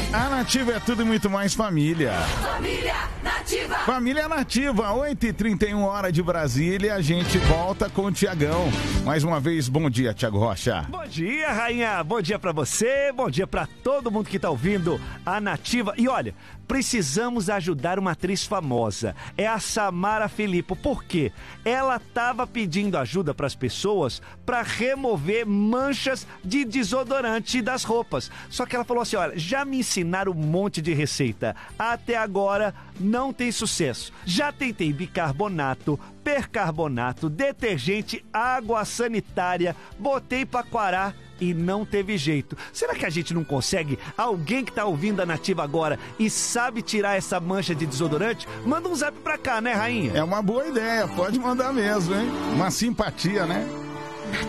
A Nativa é tudo e muito mais família. Família Nativa. Família Nativa, 8h31 hora de Brasília. A gente volta com o Tiagão. Mais uma vez, bom dia, Tiago Rocha. Bom dia, rainha. Bom dia pra você. Bom dia pra todo mundo que tá ouvindo a Nativa. E olha, precisamos ajudar uma atriz famosa. É a Samara Filippo. Por quê? Ela tava pedindo ajuda pras pessoas pra remover manchas de desodorante das roupas. Só que ela falou assim, olha, já me ensinaram um monte de receita. Até agora não tem sucesso. Já tentei bicarbonato, percarbonato, detergente, água sanitária, botei pra coarar e não teve jeito. Será que a gente não consegue? Alguém que tá ouvindo a Nativa agora e sabe tirar essa mancha de desodorante? Manda um zap pra cá, né, rainha? É uma boa ideia, pode mandar mesmo, hein? Uma simpatia, né?